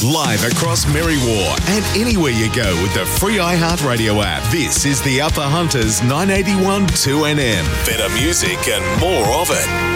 Live across Merriwa and anywhere you go with the free iHeartRadio app. This is the Upper Hunters 981 2NM. Better music and more of it.